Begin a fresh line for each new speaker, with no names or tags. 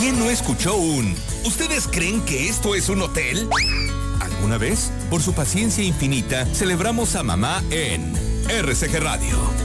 ¿Quién no escuchó ¿Ustedes creen que esto es un hotel? ¿Alguna vez? Por su paciencia infinita, celebramos a mamá en RCG Radio.